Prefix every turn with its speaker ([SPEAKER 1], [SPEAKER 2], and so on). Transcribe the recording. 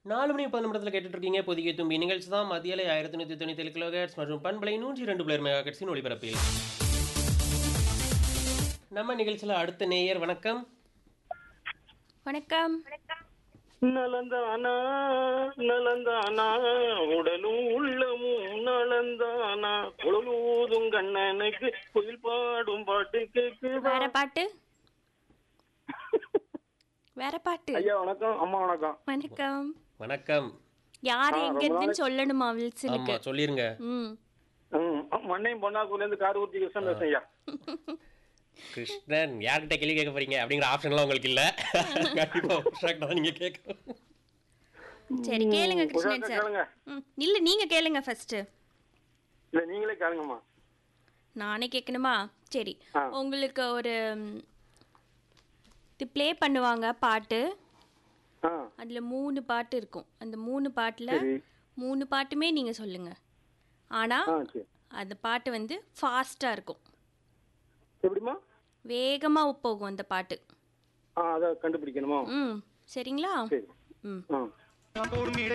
[SPEAKER 1] 4 மணி 10 நிமிடத்தில் கேட்டுட்டு இருக்கீங்க பொதிகை தும்பி நிகழ்ச்சி தான் மதியலை 1197 கிலோஹெர்ட்ஸ் மற்றும் பண்பலை 102 மெகாஹெர்ட்ஸின் ஒளிபரப்பில் நம்ம நிகழ்ச்சியில் அடுத்த நேயர் வணக்கம்.
[SPEAKER 2] வணக்கம்.
[SPEAKER 3] நலந்தானா நலந்தானா உடலும் உள்ளமும் நலந்தானா உழலூதும் கண்ணனுக்கு குயில் பாடும் பாட்டு கேக்குதா?
[SPEAKER 2] வேற பாட்டு வேற பாட்டு.
[SPEAKER 3] ஐயா வணக்கம், அம்மா வணக்கம்.
[SPEAKER 2] வணக்கம்.
[SPEAKER 1] வணக்கம்.
[SPEAKER 2] யார் எங்க
[SPEAKER 3] ரொம்ப
[SPEAKER 2] இருக்குன்னு சொல்லணுமா
[SPEAKER 1] ஆமா
[SPEAKER 2] வில்சனுக்கு?
[SPEAKER 1] சொல்லிருங்க.
[SPEAKER 2] ம்.
[SPEAKER 3] மண்ணையும் பொன்னாக்கூர்ல இருந்து காரூர்த்தி கிருஷ்ணன் பேசுறேன் ஐயா.
[SPEAKER 1] கிருஷ்ணன் யார்கிட்ட கேள்வி கேட்க போறீங்க அப்படிங்கிற ஆப்ஷன்லாம் உங்களுக்கு இல்ல. கண்டிப்பா உஷாக்கிட்ட தான் நீங்க கேட்கணும்.
[SPEAKER 2] சரி கேளுங்க கிருஷ்ணன்
[SPEAKER 3] உஷாக்கா
[SPEAKER 2] சார்.
[SPEAKER 3] கேளுங்க.
[SPEAKER 2] இல்ல நீங்க கேளுங்க ஃபர்ஸ்ட்.
[SPEAKER 3] இல்ல நீங்களே கேளுங்கம்மா.
[SPEAKER 2] நானே கேட்கணுமா? சரி.
[SPEAKER 3] ஆ.
[SPEAKER 2] உங்களுக்கு ஒரு இது ப்ளே பண்ணுவாங்க பாட்டு.
[SPEAKER 3] ஆ,
[SPEAKER 2] அதுல 3 பாட்டு இருக்கும். அந்த 3 பாட்டுல
[SPEAKER 3] சரி.
[SPEAKER 2] 3 பாட்டுமே நீங்க சொல்லுங்க. ஆனா
[SPEAKER 3] ஆ, சரி.
[SPEAKER 2] அந்த பாட்டு வந்து ஃபாஸ்டா இருக்கும்.
[SPEAKER 3] எப்படிம்மா?
[SPEAKER 2] வேகமா போகும் அந்த பாட்டு.
[SPEAKER 3] அதை கண்டுபிடிக்கணுமா?
[SPEAKER 2] ம். சரிங்களா?
[SPEAKER 3] சரி.
[SPEAKER 2] ம்.
[SPEAKER 3] ஆ.